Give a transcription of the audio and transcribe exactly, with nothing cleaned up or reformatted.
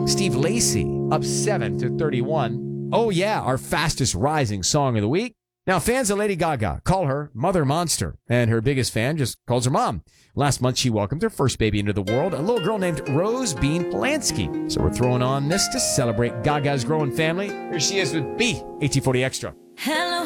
Steve Lacy, up seven to thirty-one. Oh Yeah, our fastest rising song of the week. Now, fans of Lady Gaga call her Mother Monster, and her biggest fan just calls her Mom. Last month, she welcomed her first baby into the world, a little girl named Rose Bean Polanski. So we're throwing on this to celebrate Gaga's growing family. Here she is with B, eighteen forty Extra. Hello.